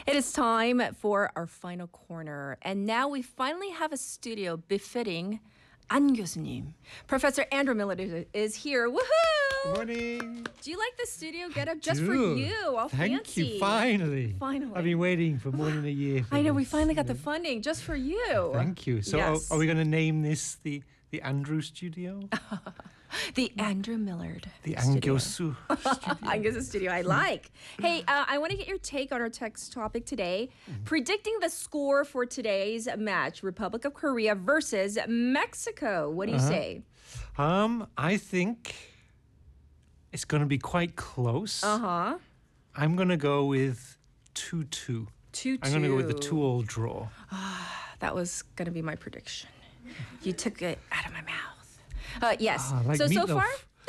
It is time for our final corner. And now we finally have a studio befitting 안 교수님. Professor Andrew Miller is here. Woohoo! Good morning. Do you like the studio getup just for you? All Thank fancy. you. Finally. Finally. I've been waiting for more than a year. I know, we this. finally got the funding just for you. Thank you. So Yes. are we going to name this the Andrew Studio? The Andrew Millard The Studio. Angyosu Studio? Angus's studio, I like. Hey, I want to get your take on our text topic today. Predicting the score for today's match, Republic of Korea versus Mexico. What do you say? I think it's going to be quite close. Uh-huh. I'm going to go with 2-2. 2-2. I'm going to go with the 2-all draw. That was going to be my prediction. You took it out of my mouth. Yes. Like so meatloaf.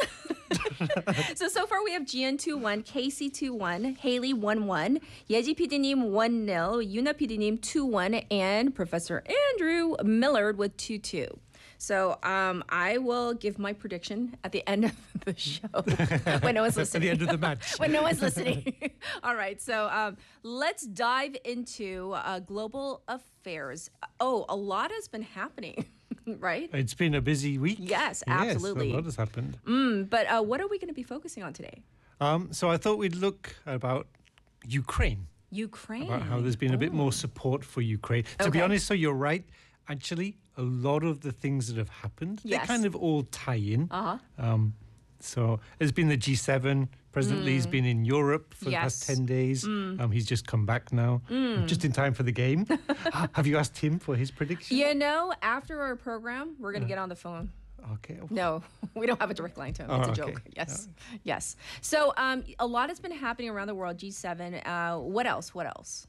far, so far we have GN 2-1, KC 2-1, Haley 1-1, 예지 PD님 1-0, Yuna PD님 2-1, and Professor Andrew Millard with 2-2. So I will give my prediction at the end of the show when no one's listening. At the end of the match. When no one's listening. All right, so let's dive into global affairs. Oh, a lot has been happening. Right? It's been a busy week. Yes, absolutely. Yes, a lot has happened. But what are we going to be focusing on today? So I thought we'd look about Ukraine. Ukraine. About how there's been a bit more support for Ukraine. To be Okay. honest, so you're right. Actually, a lot of the things that have happened, they Yes. kind of all tie in. Uh-huh. So there's been the G7. President Lee's been in Europe for the past Yes. 10 days. He's just come back now, just in time for the game. Have you asked him for his prediction? You know, after our program, we're going to get on the phone. Okay. No, we don't have a direct line to him. Oh, It's a okay. joke. Yes. Yes. So a lot has been happening around the world, G7. What else? What else?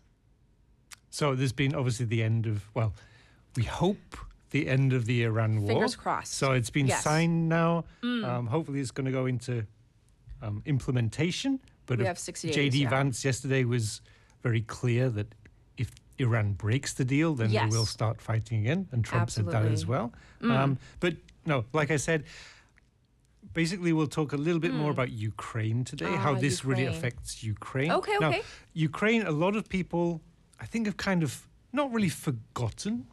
So there's been obviously the end of, well, we hope the end of the Iran war. Fingers crossed. So it's been Yes. signed now. Hopefully it's going to go into implementation. But We if have 60 days, J.D. yeah. Vance yesterday was very clear that if Iran breaks the deal, then Yes. they will start fighting again. And Trump said that as Absolutely. well. But no, like I said, basically we'll talk a little bit more about Ukraine today, how this really Ukraine. affects Ukraine. Okay, Now, okay. Ukraine, a lot of people, I think, have kind of not really forgotten.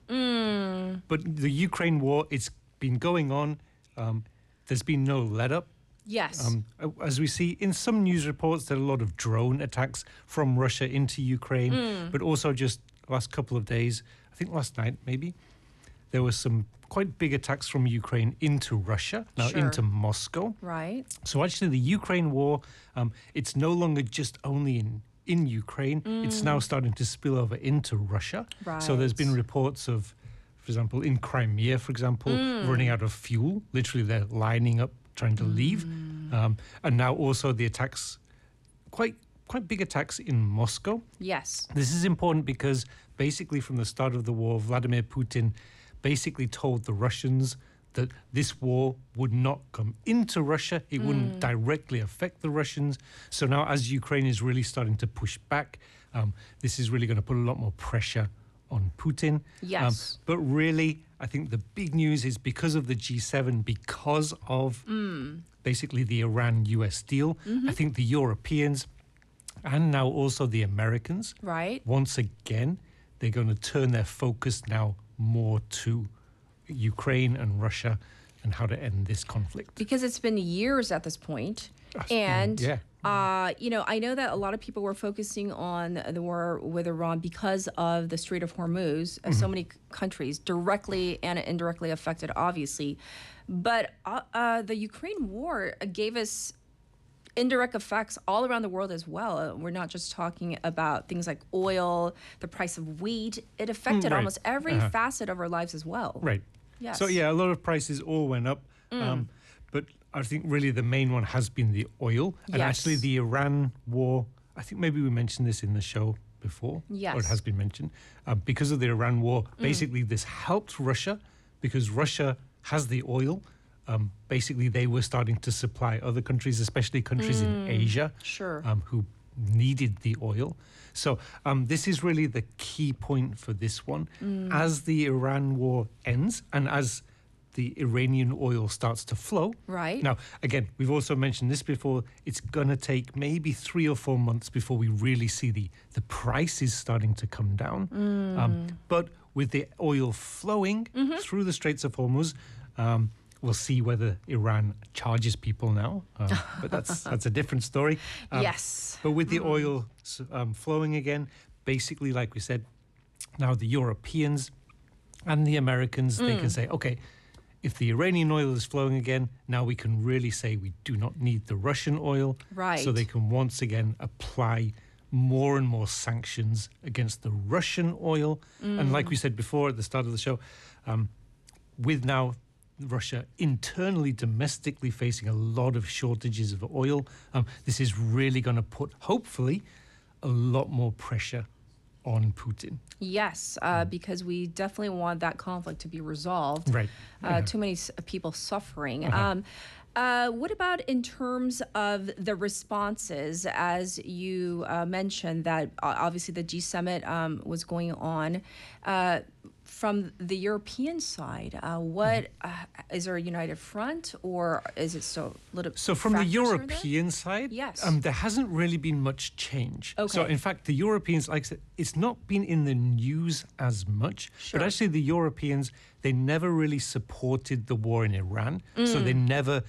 But the Ukraine war, it's been going on. There's been no let up. Yes. As we see in some news reports, there are a lot of drone attacks from Russia into Ukraine, but also just last couple of days, I think last night maybe, there were some quite big attacks from Ukraine into Russia, now Sure. into Moscow. Right. So actually the Ukraine war, it's no longer just only in Ukraine, it's now starting to spill over into Russia. So there's been Right. reports of, for example, in Crimea, for example, running out of fuel. Literally they're lining up, trying to leave. And now also the attacks, quite big attacks in Moscow. Yes. This is important because basically from the start of the war, Vladimir Putin basically told the Russians that this war would not come into Russia. It wouldn't directly affect the Russians. So now as Ukraine is really starting to push back, this is really going to put a lot more pressure on Putin. Yes. But really, I think the big news is because of the G7, because of basically the Iran-US deal, I think the Europeans and now also the Americans, Right. once again, they're going to turn their focus now more to Ukraine and Russia and how to end this conflict. Because it's been years at this point. That's And, been- I know that a lot of people were focusing on the war with Iran because of the Strait of Hormuz. So many countries directly and indirectly affected, obviously. But the Ukraine war gave us indirect effects all around the world as well. We're not just talking about things like oil, the price of wheat. It affected right. almost every facet of our lives as well. Right. Yes. So, yeah, a lot of prices all went up. But I think really the main one has been the oil. And Yes. actually the Iran war, I think maybe we mentioned this in the show before. Or Yes. it has been mentioned. Because of the Iran war, basically this helped Russia because Russia has the oil. Basically, they were starting to supply other countries, especially countries in Asia, Sure. who needed the oil. So this is really the key point for this one. As the Iran war ends and as the Iranian oil starts to flow. Right. Now, again, we've also mentioned this before. It's going to take maybe 3 or 4 months before we really see the prices starting to come down. But with the oil flowing through the Straits of Hormuz, we'll see whether Iran charges people now. But that's a different story. Yes. But with the oil flowing again, basically, like we said, now the Europeans and the Americans, they can say, okay, if the Iranian oil is flowing again, now we can really say we do not need the Russian oil. Right. So they can once again apply more and more sanctions against the Russian oil. And like we said before at the start of the show, with now Russia internally, domestically facing a lot of shortages of oil, this is really going to put, hopefully, a lot more pressure on Putin. Yes, because we definitely want that conflict to be resolved. Right. Too many people suffering. What about in terms of the responses? As you mentioned, that obviously the G summit was going on. From the European side, what is there a united front, or is it still a little? So from the fractures here or there? European side, Yes. there hasn't really been much change. So Okay. in fact, the Europeans, like I said, it's not been in the news as much. Sure. But actually, the Europeans, they never really supported the war in Iran. So they never